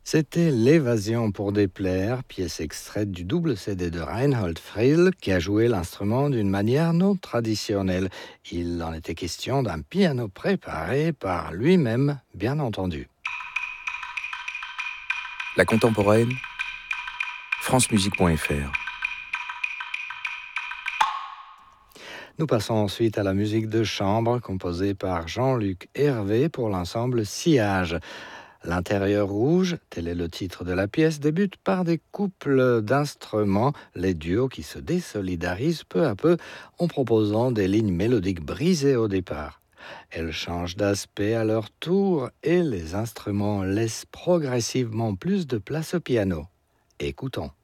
C'était L'Évasion pour déplaire, pièce extraite du double CD de Reinhold Friedl, qui a joué l'instrument d'une manière non traditionnelle. Il en était question d'un piano préparé par lui-même, bien entendu. La contemporaine, francemusique.fr. Nous passons ensuite à la musique de chambre, composée par Jean-Luc Hervé pour l'ensemble Sillage. L'intérieur rouge, tel est le titre de la pièce, débute par des couples d'instruments, les duos qui se désolidarisent peu à peu en proposant des lignes mélodiques brisées au départ. Elles changent d'aspect à leur tour et les instruments laissent progressivement plus de place au piano. Écoutons.